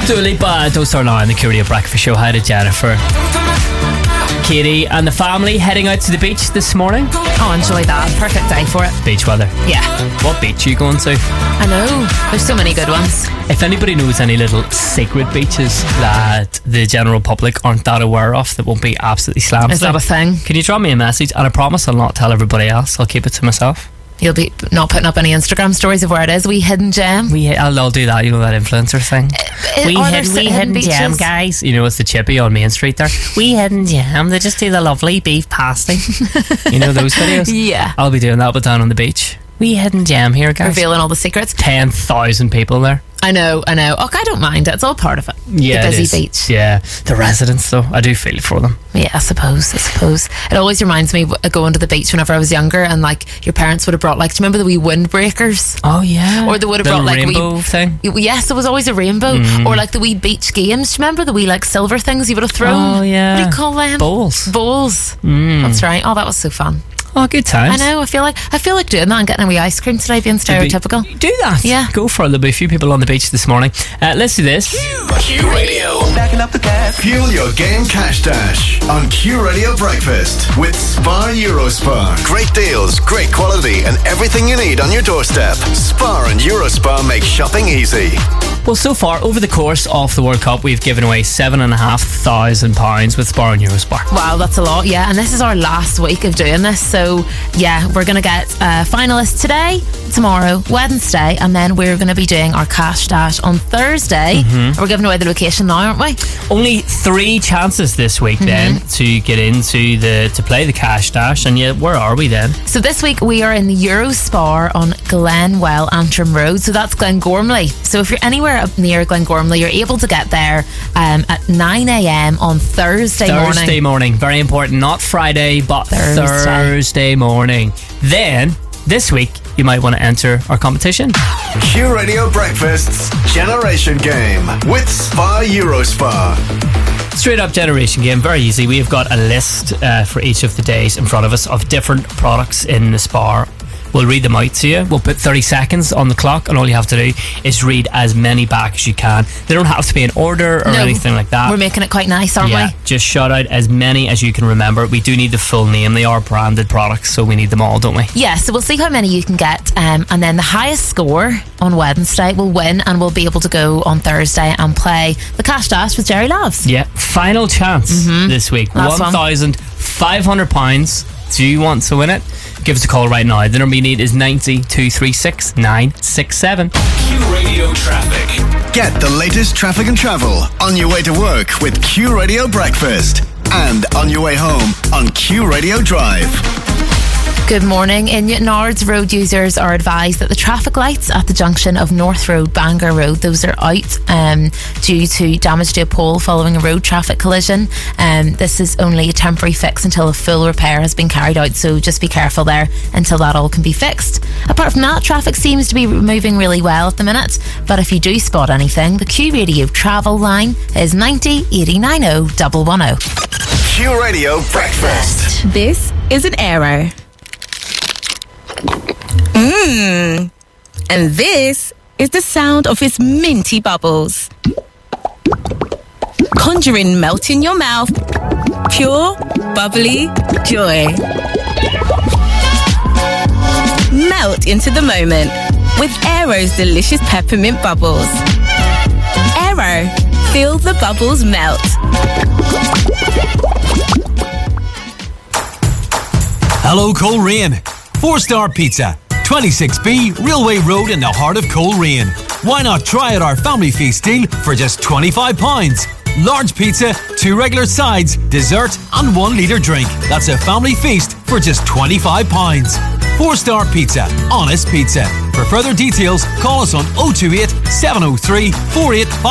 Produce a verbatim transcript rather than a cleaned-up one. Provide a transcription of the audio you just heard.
Dua Lipa, Don't Start Now on the Q Radio Breakfast Show. Hi to Jennifer, Katie and the family heading out to the beach this morning. Oh, enjoy that. Perfect day for it. Beach weather. Yeah. What beach are you going to? I know. There's so many good ones. If anybody knows any little secret beaches that the general public aren't that aware of, that won't be absolutely slammed, Is that a thing? can you drop me a message? And I promise I'll not tell everybody else. I'll keep it to myself. You'll be not putting up any Instagram stories of where it is. Wee hidden gem. We, I'll, I'll do that. You know that influencer thing. Uh, we are there hid, s- we hidden hidden beaches? gem, guys. You know, it's the Chippy on Main Street there. We hidden gem. They just do the lovely beef pasty. You know those videos? Yeah. I'll be doing that, but down on the beach. We hidden gem here, guys. Revealing all the secrets. Ten thousand people there. I know, I know. Oh, I don't mind it. It's all part of it. Yeah, the it busy is. beach. Yeah, the residents though. I do feel for them. Yeah, I suppose. I suppose it always reminds me of going to the beach whenever I was younger, and like your parents would have brought like, do you remember the wee windbreakers? Oh yeah. Or they would have the brought like rainbow wee, thing. Yes, there was always a rainbow, Mm. or like the wee beach games. Do you remember the wee like silver things you would have thrown? Oh yeah. What do you call them? Bowls. Bowls. Mm. That's right. Oh, that was so fun. Oh, good times. I know. I feel like I feel like doing that and getting a wee ice cream today, being stereotypical. Do that. Yeah. Go for it. There'll be a few people on the beach this morning. Uh, let's do this. Q Radio. Backing up the cash. Fuel your game cash dash on Q Radio Breakfast with Spar Eurospar. Great deals, great quality, and everything you need on your doorstep. Spar and Eurospar make shopping easy. Well, so far over the course of the World Cup, we've given away seven and a half thousand pounds with Spar and Eurospar. Wow, that's a lot. Yeah, and this is our last week of doing this. So yeah, we're going to get uh, finalists today, tomorrow, Wednesday, and then we're going to be doing our cash dash on Thursday. Mm-hmm. We're giving away the location now, aren't we? Only three chances this week then Mm-hmm. to get into the to play the cash dash, and yet where are we then? So this week we are in the Eurospar on Glenwell Antrim Road. So that's Glengormley. So if you're anywhere up near Glengormley, you're able to get there um, at nine a.m. on Thursday, morning. Thursday morning, very important, not Friday, but Thursday. Thursday morning. Then this week you might want to enter our competition. Q Radio Breakfast's Generation Game with Spar Eurospar. Straight up generation game, very easy. We've got a list uh, for each of the days in front of us of different products in the Spar. We'll read them out to you. We'll put thirty seconds on the clock, and all you have to do is read as many back as you can. They don't have to be in order or No, anything like that. We're making it quite nice, aren't yeah, we? just shout out as many as you can remember. We do need the full name. They are branded products, so we need them all, don't we? Yeah, so we'll see how many you can get, um, and then the highest score on Wednesday will win, and we'll be able to go on Thursday and play the Cash Dash with Jerry Loves. Yeah, final chance this week. Last one one. thousand five hundred pounds. Do you want to win it? Give us a call right now. The number you need is ninety, two three six, nine six seven. Q Radio Traffic. Get the latest traffic and travel on your way to work with Q Radio Breakfast and on your way home on Q Radio Drive. Good morning. In Newtonards, road users are advised that the traffic lights at the junction of North Road, Bangor Road, those are out um, due to damage to a pole following a road traffic collision. Um, this is only a temporary fix until a full repair has been carried out, so just be careful there until that all can be fixed. Apart from that, traffic seems to be moving really well at the minute, but if you do spot anything, the Q Radio travel line is ninety, eighty, ninety, one one zero. Q Radio Breakfast. This is an Aero. Mmm. And this is the sound of its minty bubbles. Conjuring melt in your mouth. Pure, bubbly joy. Melt into the moment with Aero's delicious peppermint bubbles. Aero. Feel the bubbles melt. Hello, Coleraine. Four-star pizza, twenty-six B Railway Road in the heart of Coleraine. Why not try out our family feast deal for just twenty-five pounds? Large pizza, two regular sides, dessert and one litre drink. That's a family feast for just twenty-five pounds. Four-star pizza, honest pizza. For further details, call us on oh two eight, seven oh three, four eight five